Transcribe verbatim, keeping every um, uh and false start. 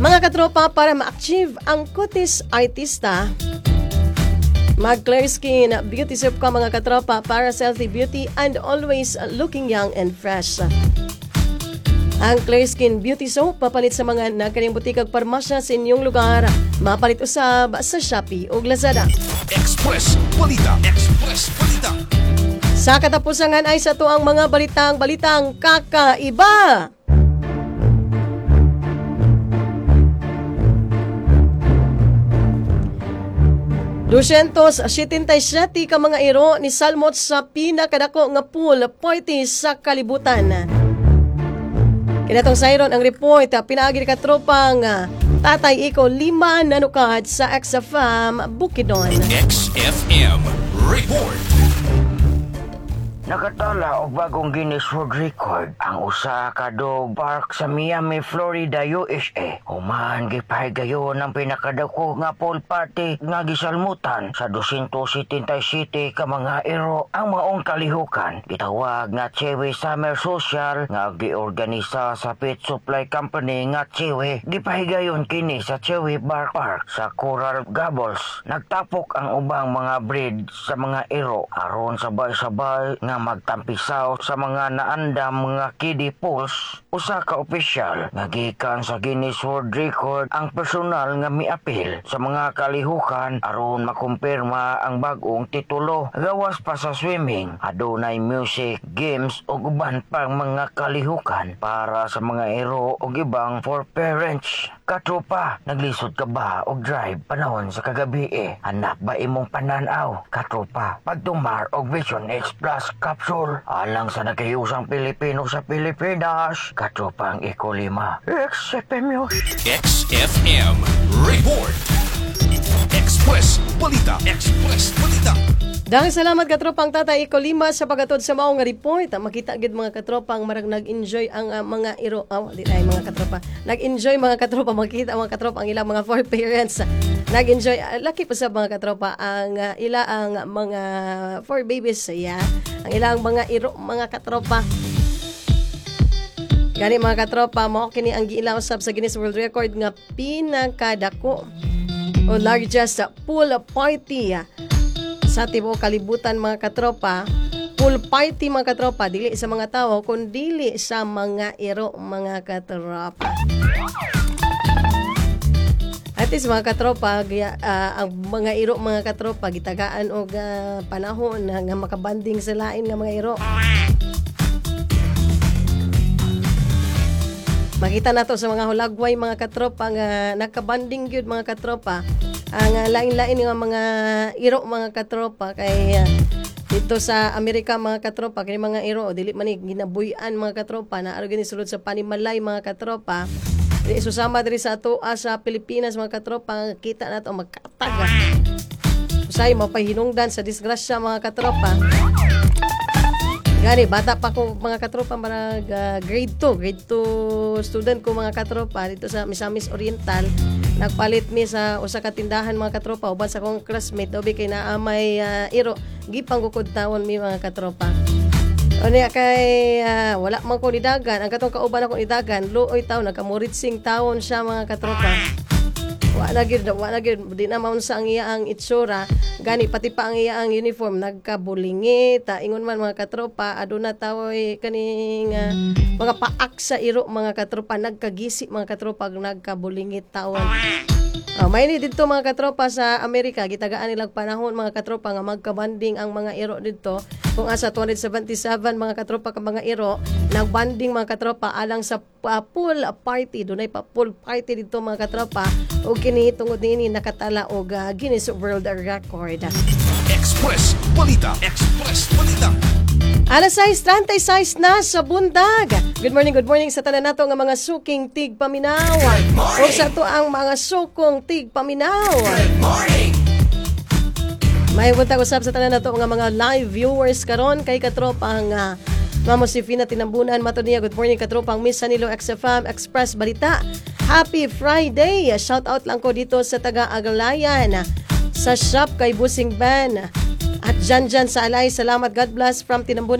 Mga katropa, para ma-achieve ang kutis artista, mag-clear skin beauty soap ka mga katropa para healthy beauty and always looking young and fresh. Ang Clear Skin Beauty Soap papalit sa mga nagkanyang butikag parmasya sa inyong lugar. Mapalit usab sa Shopee o Lazada. Express Balita. Express Balita. Sa katapusan ay sa tuang mga balitang balitang kakaiba. Dosyentos siyete ka mga iro ni salmot sa pinakadako nga pool party sa kalibutan. Kinatong sayron ang report, pinaagi ni katropang Tatay Iko lima nanukad sa X F M Bukidnon. X F M Report. Nakatala og bagong Guinness World Record ang usa ka dog park sa Miami, Florida, U S A. Human gipahigayon ang pinakadako nga pool party nga gisalmutan sa dosyentos setenta-siyete ka mga ero. Ang maong kalihukan gitawag nga Chewy Summer Social nga giorganisa sa Pet Supply Company nga Chewy. Gipahigayon kini sa Chewy Bar Park sa Coral Gables. Nagtapok ang ubang mga breed sa mga ero aron sabay-sabay nga magtampisaw sa mga naandam mga kiddie pools. Usa ka opisyal nga gikan sa Guinness World Record ang personal nga miapil sa mga kalihukan aron makumpirma ang bagong titulo. Gawas pa sa swimming, adunay music, games ug uban pang mga kalihukan para sa mga ero ug ibang for parents. Katropa, naglisod ka ba og drive panahon sa kagabi eh? Hanap ba imong pananaw? Katropa, pagtumar og Vision X Plus capsule alang sa nagayusang Pilipino sa Pilipinas. Katropa ang Iko lima. X F M yun. X F M Report. Express Balita. Express Balita. Dahil salamat katropang Tatay Iko lima sa pagatod sa maong nga report. Makita gid mga katropang marag nag-enjoy ang uh, mga iro. Oh, di ay mga katropa. Nag-enjoy mga katropa, makita mga katropa ang ilang mga four parents. Nag-enjoy, uh, laki pa sa mga katropa ang uh, ila ang mga four babies. Yeah. Ang ilang mga iro mga katropa. Gani mga katropa, mo kini ang giilaw sab sa Guinness World Record nga pinakadako o largest pool party sa tibuok kalibutan mga katropa. Pool party mga katropa, dili sa mga tao kundi sa mga iro mga katropa. At least mga katropa, uh, ang mga iro mga katropa gitagaan og uh, panahon nga makabanding sa lain nga mga iro. Makita nato sa mga hulagway mga katropa nga nakabanding gyud mga katropa. Ang uh, lain-lain nga mga iro mga katropa kay uh, dito sa Amerika mga katropa kay mga iro dili man ginabuy-an mga katropa na aro gini sulod sa panimalay mga katropa. Dili susama diri sa ato sa Pilipinas mga katropa kita nato magkatag. Usay mo pahinungdan sa disgrasya mga katropa. Gani, bata pa ko mga katropa, marag uh, grade two, grade two student ko mga katropa dito sa Misamis Oriental. Nagpalit mi sa usa ka tindahan mga katropa, uban sa kong classmate, obi kay naamay uh, iro, gipanggukod tawon mi mga katropa. O niya kay uh, wala man ko nidagan, ang katong kauban ako nidagan, luoy taon, nagkamuritsing tawon siya mga katropa. Wala gid, wala gid, di na maun sa ang iya ang itsura. Gani pati pa ang iya ang uniform nagkabulingi, ta ingon man mga katropa, aduna tawoy kaning uh, mga paak sa iro mga katropa, nagkagisi mga katropa nagkabulingi tawon. Oh, may ni dito mga katropa sa Amerika, gitagaan nilang panahon mga katropa nga magkabanding ang mga iro dito. Kung asa two seventy-seven mga katropa ka mga iro, nagbanding mga katropa alang sa uh, pool party. Dunay pa pool party dito mga katropa. O kini tungod nini nakatala og uh, Guinness World Record. Express Balita. Express Balita. Alas sais treinta-seis na sa bundag. Good morning, good morning sa tanan nato nga mga suking tig paminaw. O sa to ang mga sukong tig paminaw. Good morning. May buntag usab sa tanan nato nga mga live viewers karon kay katropa nga Mamo si Fina Tinambunan mato niya. Good morning katropang Miss Sanilo X F M Express Balita. Happy Friday. Shout out lang ko dito sa taga Agalayan. Sa shop kay Busing Ben. At dyan dyan sa Alay. Salamat, God bless from Tinambunan.